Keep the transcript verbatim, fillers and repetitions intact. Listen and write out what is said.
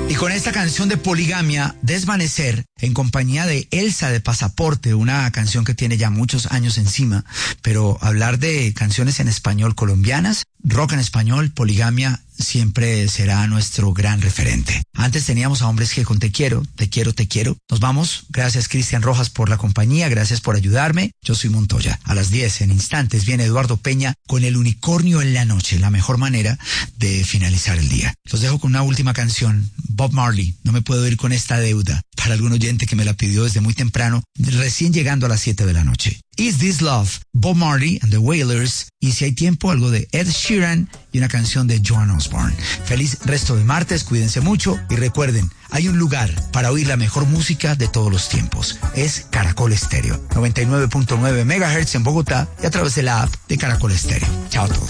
Y con esta canción de Poligamia, Desvanecer, en compañía de Elsa de Pasaporte, una canción que tiene ya muchos años encima, pero hablar de canciones en español colombianas, rock en español, Poligamia siempre será nuestro gran referente. Antes teníamos a Hombres G con Te Quiero, Te Quiero, Te Quiero. Nos vamos. Gracias, Cristian Rojas, por la compañía. Gracias por ayudarme. Yo soy Montoya. A las diez, en instantes, viene Eduardo Peña con El Unicornio en la Noche, la mejor manera de finalizar el día. Los dejo con una última canción, Bob Marley. No me puedo ir con esta deuda. Para algún oyente que me la pidió desde muy temprano, recién llegando a las siete de la noche. Is This Love, Bob Marley and the Wailers. Y si hay tiempo, algo de Ed Sheeran y una canción de Joan Osborne. Feliz resto de martes, cuídense mucho y recuerden, hay un lugar para oír la mejor música de todos los tiempos. Es Caracol Estéreo, noventa y nueve punto nueve megahertz en Bogotá y a través de la app de Caracol Estéreo. Chao a todos.